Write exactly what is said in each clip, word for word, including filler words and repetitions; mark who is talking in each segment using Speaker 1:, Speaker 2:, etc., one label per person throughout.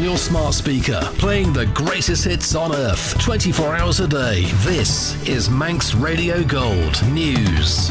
Speaker 1: on your smart speaker, playing the greatest hits on earth, twenty-four hours a day. This is Manx Radio Gold News.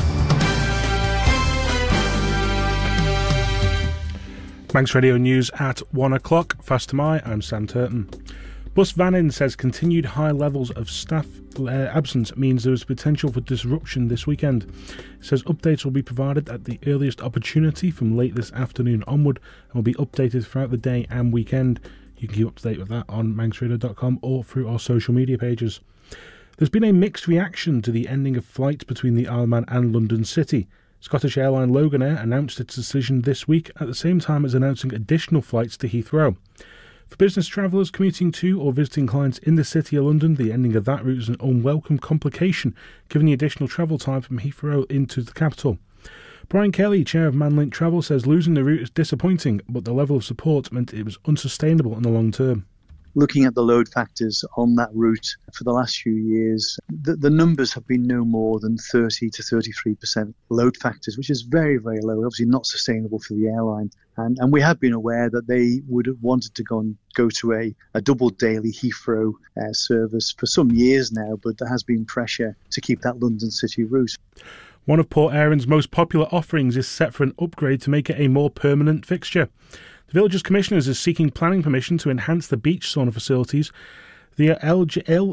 Speaker 2: Manx Radio News at one o'clock. Fast am I, I'm Sam Turton. Bus Vannin says continued high levels of staff uh, absence means there is potential for disruption this weekend. It says updates will be provided at the earliest opportunity from late this afternoon onward and will be updated throughout the day and weekend. You can keep up to date with that on manx radio dot com or through our social media pages. There's been a mixed reaction to the ending of flights between the Isle of Man and London City. Scottish airline Loganair announced its decision this week at the same time as announcing additional flights to Heathrow. For business travellers commuting to or visiting clients in the City of London, the ending of that route is an unwelcome complication given the additional travel time from Heathrow into the capital. Brian Kelly, chair of Manlink Travel, says losing the route is disappointing, but the level of support meant it was unsustainable in the long term.
Speaker 3: Looking at the load factors on that route for the last few years, the, the numbers have been no more than thirty to thirty-three percent load factors, which is very, very low, obviously not sustainable for the airline. And, and we have been aware that they would have wanted to go, and go to a, a double daily Heathrow uh, service for some years now, but there has been pressure to keep that London City route.
Speaker 2: One of Port Erin's most popular offerings is set for an upgrade to make it a more permanent fixture. The Villages Commissioners is seeking planning permission to enhance the beach sauna facilities. The L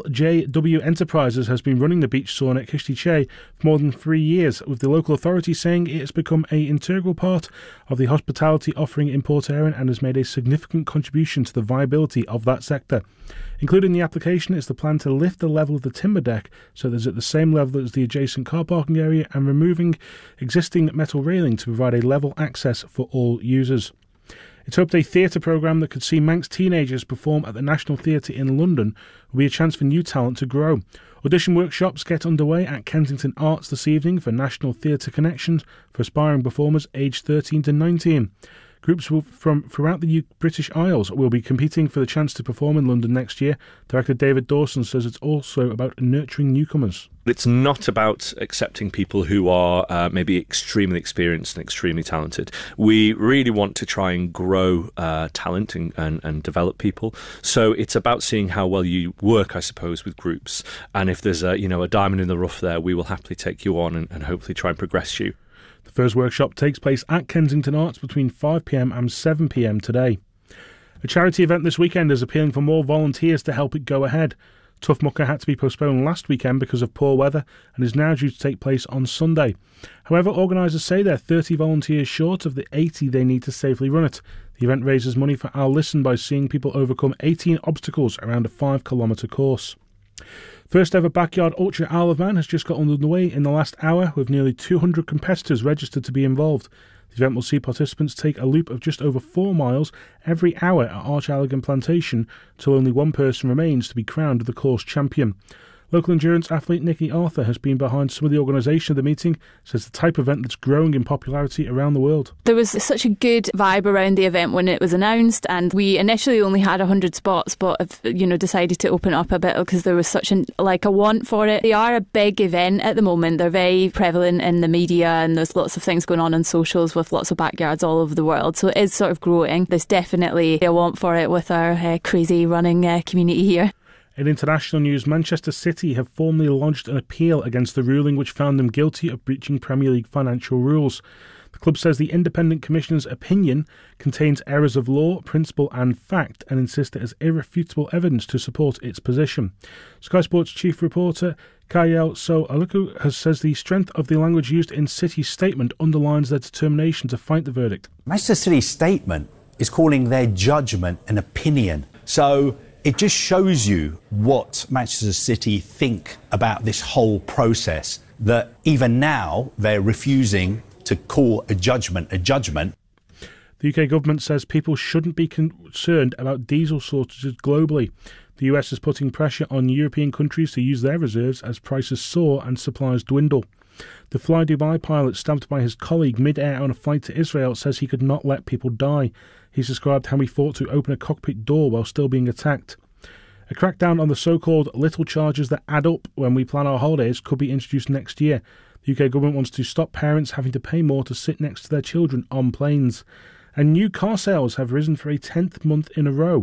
Speaker 2: J W Enterprises has been running the beach sauna at Kishti Che for more than three years, with the local authority saying it has become an integral part of the hospitality offering in Port Erin and has made a significant contribution to the viability of that sector. Included in the application is the plan to lift the level of the timber deck so that it's at the same level as the adjacent car parking area and removing existing metal railing to provide a level access for all users. It's hoped a theatre programme that could see Manx teenagers perform at the National Theatre in London will be a chance for new talent to grow. Audition workshops get underway at Kensington Arts this evening for National Theatre Connections for aspiring performers aged thirteen to nineteen. Groups from throughout the British Isles will be competing for the chance to perform in London next year. Director David Dawson says it's also about nurturing newcomers.
Speaker 4: It's not about accepting people who are uh, maybe extremely experienced and extremely talented. We really want to try and grow uh, talent and, and, and develop people. So it's about seeing how well you work, I suppose, with groups. And if there's a, you know, a diamond in the rough there, we will happily take you on and, and hopefully try and progress you. The first workshop takes place at Kensington Arts between five p m and seven p m today. A charity event this weekend is appealing for more volunteers to help it go ahead. Tough Mucker had to be postponed last weekend because of poor weather and is now due to take place on Sunday. However, organisers say they're thirty volunteers short of the eighty they need to safely run it. The event raises money for Our Listen by seeing people overcome eighteen obstacles around a five kilometre course. First ever Backyard Ultra Isle of Man has just got underway in the last hour with nearly two hundred competitors registered to be involved. The event will see participants take a loop of just over four miles every hour at Archalligan Plantation till only one person remains to be crowned the course champion. Local endurance athlete Nikki Arthur has been behind some of the organisation of the meeting, says the type of event that's growing in popularity around the world.
Speaker 5: There was such a good vibe around the event when it was announced, and we initially only had one hundred spots, but have, you know, decided to open up a bit because there was such an, like a want for it. They are a big event at the moment. They're very prevalent in the media, and there's lots of things going on on socials with lots of backyards all over the world. So it is sort of growing. There's definitely a want for it with our uh, crazy running uh, community here.
Speaker 2: In international news, Manchester City have formally lodged an appeal against the ruling which found them guilty of breaching Premier League financial rules. The club says the independent commissioner's opinion contains errors of law, principle and fact and insists it has irrefutable evidence to support its position. Sky Sports chief reporter Kayel So-Aluku has says the strength of the language used in City's statement underlines their determination to fight the verdict.
Speaker 6: Manchester City's statement is calling their judgment an opinion. So it just shows you what Manchester City think about this whole process, that even now they're refusing to call a judgment a judgment.
Speaker 2: The U K government says people shouldn't be concerned about diesel shortages globally. The U S is putting pressure on European countries to use their reserves as prices soar and supplies dwindle. The Fly Dubai pilot stabbed by his colleague mid-air on a flight to Israel says he could not let people die. He's described how he fought to open a cockpit door while still being attacked. A crackdown on the so-called little charges that add up when we plan our holidays could be introduced next year. The U K government wants to stop parents having to pay more to sit next to their children on planes. And new car sales have risen for a tenth month in a row.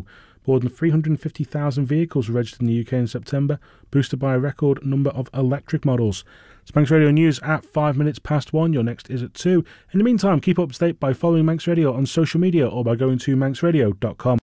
Speaker 2: More than three hundred fifty thousand vehicles were registered in the U K in September, boosted by a record number of electric models. It's Manx Radio News at five minutes past one. Your next is at two. In the meantime, keep up to date by following Manx Radio on social media or by going to manx radio dot com.